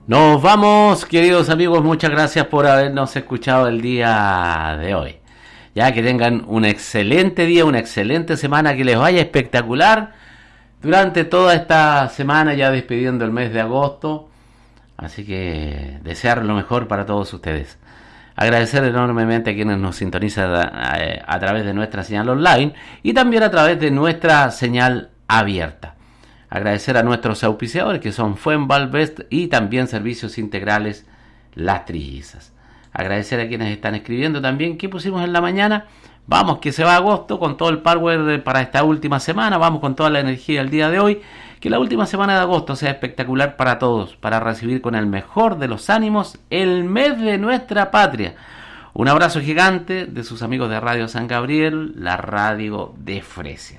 Nos vamos, queridos amigos, muchas gracias por habernos escuchado el día de hoy. Ya que tengan un excelente día, una excelente semana, que les vaya espectacular durante toda esta semana, ya despidiendo el mes de agosto. Así que desear lo mejor para todos ustedes. Agradecer enormemente a quienes nos sintonizan a través de nuestra señal online y también a través de nuestra señal abierta. Agradecer a nuestros auspiciadores que son Fuenvalbest y también Servicios Integrales Las Trillizas. Agradecer a quienes están escribiendo también qué pusimos en la mañana. Vamos que se va agosto con todo el power para esta última semana. Vamos con toda la energía el día de hoy. Que la última semana de agosto sea espectacular para todos, para recibir con el mejor de los ánimos el mes de nuestra patria. Un abrazo gigante de sus amigos de Radio San Gabriel, la radio de Fresia.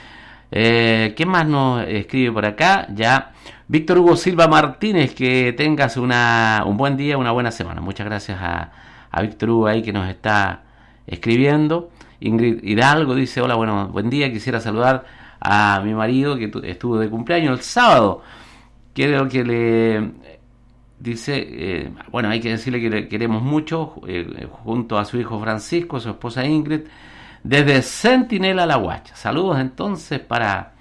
¿Qué más nos escribe por acá? Ya Víctor Hugo Silva Martínez, que tengas un buen día, una buena semana. Muchas gracias a Víctor Hugo ahí que nos está escribiendo. Ingrid Hidalgo dice: hola, buen día, quisiera saludar a mi marido que estuvo de cumpleaños el sábado. Quiero que le dice, bueno, hay que decirle que le queremos mucho, junto a su hijo Francisco, su esposa Ingrid, desde Centinela La Guacha. Saludos entonces para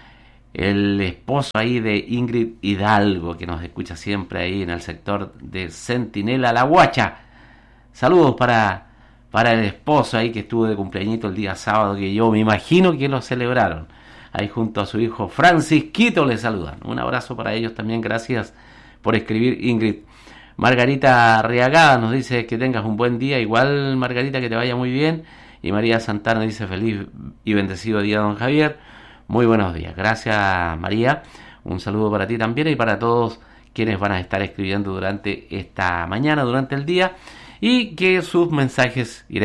el esposo ahí de Ingrid Hidalgo, que nos escucha siempre ahí en el sector de Centinela La Guacha. Saludos para el esposo ahí que estuvo de cumpleañito el día sábado, que yo me imagino que lo celebraron. Ahí junto a su hijo Francisquito le saludan. Un abrazo para ellos también, gracias por escribir, Ingrid. Margarita Arriagada nos dice que tengas un buen día. Igual, Margarita, que te vaya muy bien. Y María Santana dice: feliz y bendecido día, don Javier. Muy buenos días. Gracias, María. Un saludo para ti también y para todos quienes van a estar escribiendo durante esta mañana, durante el día. Y que sus mensajes le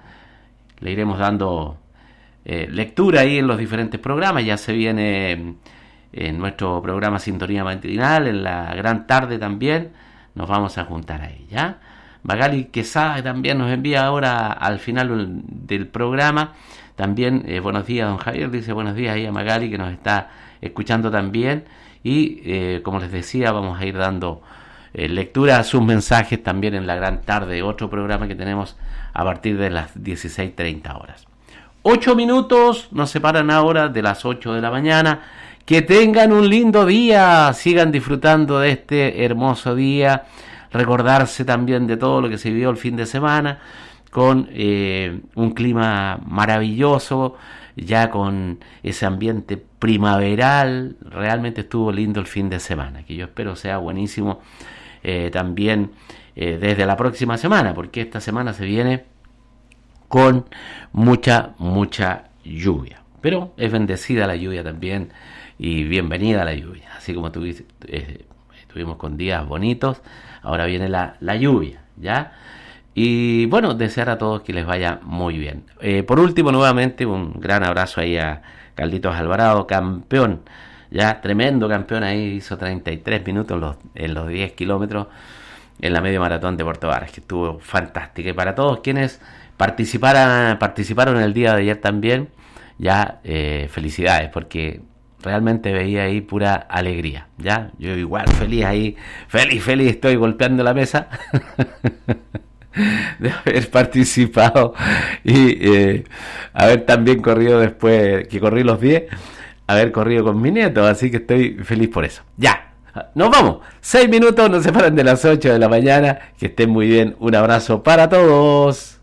iremos dando lectura ahí en los diferentes programas. Ya se viene en nuestro programa Sintonía Matinal, en la gran tarde también. Nos vamos a juntar ahí, ¿ya? Magali Quesada también nos envía ahora al final del programa. También buenos días, don Javier. Dice buenos días ahí a Magali, que nos está escuchando también. Y como les decía, vamos a ir dando lectura a sus mensajes también en la gran tarde, otro programa que tenemos a partir de las 16:30 horas. 8 minutos nos separan ahora de las 8 de la mañana. Que tengan un lindo día, sigan disfrutando de este hermoso día. Recordarse también de todo lo que se vivió el fin de semana, con un clima maravilloso, ya con ese ambiente primaveral. Realmente estuvo lindo el fin de semana, que yo espero sea buenísimo también desde la próxima semana, porque esta semana se viene con mucha lluvia. Pero es bendecida la lluvia también y bienvenida a la lluvia. Así como estuvimos con días bonitos, ahora viene la lluvia, ¿ya? Y bueno, desear a todos que les vaya muy bien. Por último, nuevamente, un gran abrazo ahí a Carlitos Alvarado, campeón, ya tremendo campeón ahí, hizo 33 minutos en los 10 kilómetros en la media maratón de Puerto Varas, que estuvo fantástica. Y para todos quienes participaron el día de ayer también, ya felicidades, porque realmente veía ahí pura alegría, ¿ya? Yo igual feliz ahí, feliz, estoy golpeando la mesa de haber participado y haber también corrido después que corrí los 10, haber corrido con mi nieto, así que estoy feliz por eso. Ya, nos vamos, 6 minutos nos separan de las 8 de la mañana, que estén muy bien, un abrazo para todos.